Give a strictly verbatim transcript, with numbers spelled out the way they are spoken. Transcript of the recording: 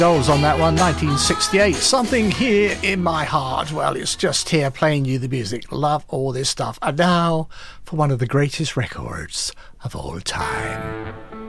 Goals on that one, nineteen sixty-eight. Something Here in My Heart. Well, it's just here playing you the music. Love all this stuff. And now for one of the greatest records of all time.